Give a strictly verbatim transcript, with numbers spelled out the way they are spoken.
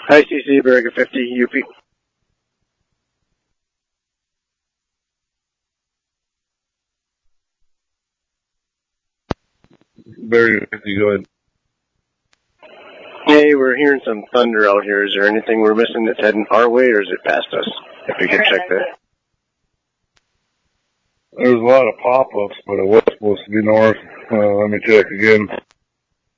Hi, C C, Barriga fifty, U P. Barriga fifty, go ahead. Hey, we're hearing some thunder out here. Is there anything we're missing that's heading our way, or is it past us? If we could check that. There's a lot of pop-ups, but it was supposed to be north. Uh, let me check again.